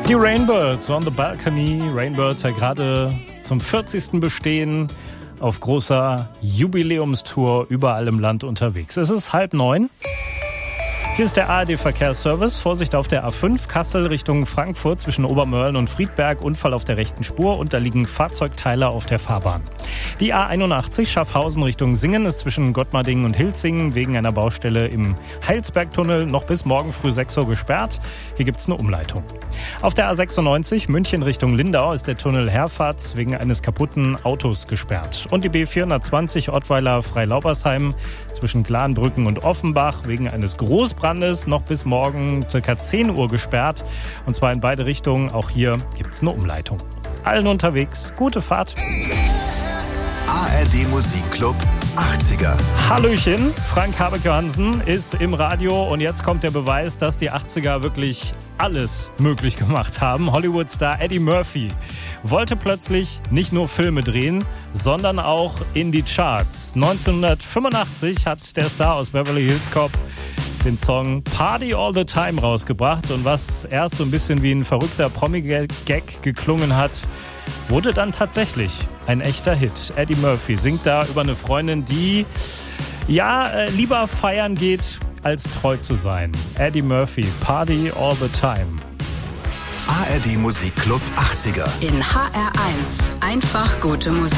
Die Rainbirds on the Balcony. Rainbirds ja gerade zum 40. Bestehen auf großer Jubiläumstour überall im Land unterwegs. Es ist 8:30. Hier ist der ARD-Verkehrsservice. Vorsicht auf der A5 Kassel Richtung Frankfurt zwischen Obermörlen und Friedberg. Unfall auf der rechten Spur und da liegen Fahrzeugteile auf der Fahrbahn. Die A81 Schaffhausen Richtung Singen ist zwischen Gottmardingen und Hilzingen wegen einer Baustelle im Heilsbergtunnel noch bis morgen früh 6 Uhr gesperrt. Hier gibt es eine Umleitung. Auf der A96 München Richtung Lindau ist der Tunnel Herfahrt wegen eines kaputten Autos gesperrt. Und die B420 Ottweiler Freilaubersheim zwischen Glanbrücken und Offenbach wegen eines Großbrandes noch bis morgen ca. 10 Uhr gesperrt. Und zwar in beide Richtungen. Auch hier gibt es eine Umleitung. Allen unterwegs, gute Fahrt. ARD Musikclub 80er. Hallöchen, Frank Habeck-Johansen ist im Radio und jetzt kommt der Beweis, dass die 80er wirklich alles möglich gemacht haben. Hollywood-Star Eddie Murphy wollte plötzlich nicht nur Filme drehen, sondern auch in die Charts. 1985 hat der Star aus Beverly Hills Cop den Song Party All the Time rausgebracht und was erst so ein bisschen wie ein verrückter Promi-Gag geklungen hat, wurde dann tatsächlich ein echter Hit. Eddie Murphy singt da über eine Freundin, die lieber feiern geht, als treu zu sein. Eddie Murphy, Party All the Time. ARD Musikclub 80er. In HR1 einfach gute Musik.